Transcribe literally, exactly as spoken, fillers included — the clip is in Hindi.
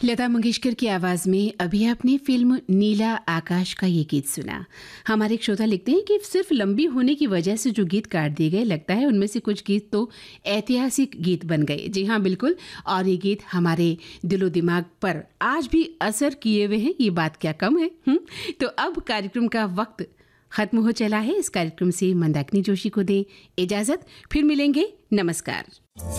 लता मंगेशकर की आवाज़ में अभी आपने फिल्म नीला आकाश का ये गीत सुना। हमारे एक श्रोता लिखते हैं कि सिर्फ लंबी होने की वजह से जो गीत काट दिए गए, लगता है उनमें से कुछ गीत तो ऐतिहासिक गीत बन गए। जी हाँ, बिल्कुल। और ये गीत हमारे दिलो दिमाग पर आज भी असर किए हुए हैं, ये बात क्या कम है। हुँ? तो अब कार्यक्रम का वक्त खत्म हो चला है। इस कार्यक्रम से मंदाकिनी जोशी को दें इजाज़त, फिर मिलेंगे। नमस्कार।